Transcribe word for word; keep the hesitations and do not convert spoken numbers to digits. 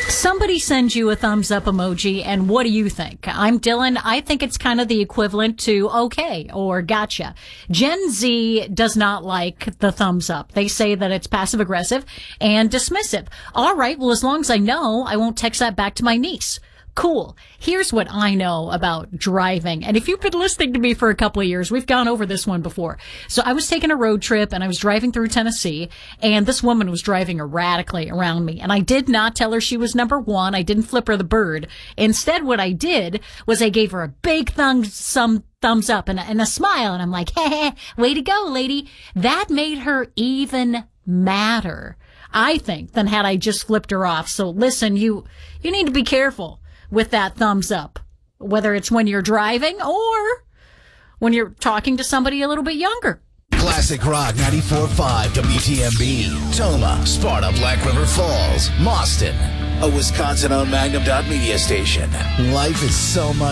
Somebody sends you a thumbs up emoji, and what do you think? I'm Dylan. I think it's kind of the equivalent to okay or gotcha. Gen Z does not like the thumbs up. They say that it's passive aggressive and dismissive. All right, well, as long as I know, I won't text that back to my niece. Cool. Here's what I know about driving. And if you've been listening to me for a couple of years, we've gone over this one before. So I was taking a road trip and I was driving through Tennessee, and this woman was driving erratically around me. And I did not tell her she was number one. I didn't flip her the bird. Instead, what I did was I gave her a big thumb, some thumbs up and a, and a smile. And I'm like, hey, way to go, lady. That made her even madder, I think, than had I just flipped her off. So listen, you, you need to be careful with that thumbs up, whether it's when you're driving or when you're talking to somebody a little bit younger. Classic Rock ninety-four point five W T M B, Toma, Sparta, Black River Falls, Mauston, a Wisconsin-owned Magnum dot media station. Life is so much